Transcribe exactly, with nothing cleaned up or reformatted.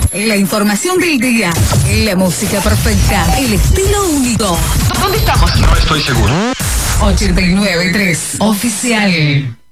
La información del día, la música perfecta, el estilo único. ¿Dónde estamos? No estoy seguro. ochenta y nueve punto tres Oficial.